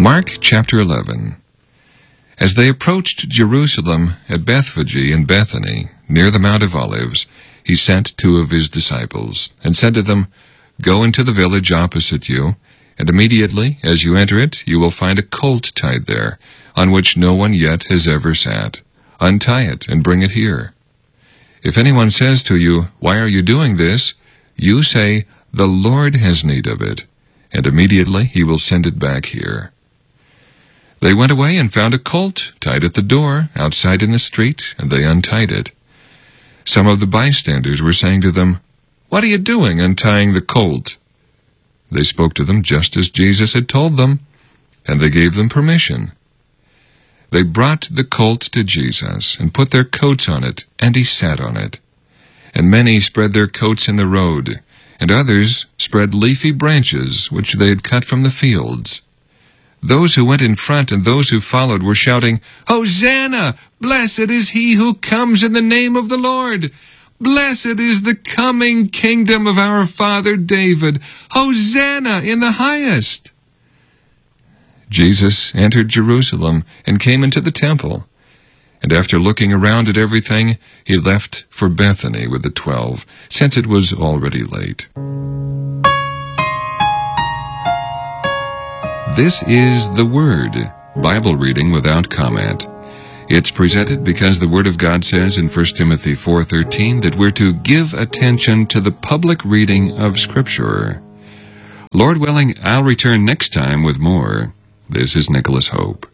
Mark chapter 11. As they approached Jerusalem at Bethphage and Bethany, near the Mount of Olives, he sent 2 of his disciples, and said to them, "Go into the village opposite you, and immediately, as you enter it, you will find a colt tied there, on which no one yet has ever sat. Untie it and bring it here. If anyone says to you, 'Why are you doing this?' you say, 'The Lord has need of it,' and immediately he will send it back here." They went away and found a colt tied at the door, outside in the street, and they untied it. Some of the bystanders were saying to them, "What are you doing, untying the colt?" They spoke to them just as Jesus had told them, and they gave them permission. They brought the colt to Jesus, and put their coats on it, and he sat on it. And many spread their coats in the road, and others spread leafy branches which they had cut from the fields. Those who went in front and those who followed were shouting, "Hosanna! Blessed is he who comes in the name of the Lord! Blessed is the coming kingdom of our father David! Hosanna in the highest!" Jesus entered Jerusalem and came into the temple. And after looking around at everything, he left for Bethany with the 12, since it was already late. This is the Word, Bible reading without comment. It's presented because the Word of God says in 1 Timothy 4:13 that we're to give attention to the public reading of Scripture. Lord willing, I'll return next time with more. This is Nicholas Hope.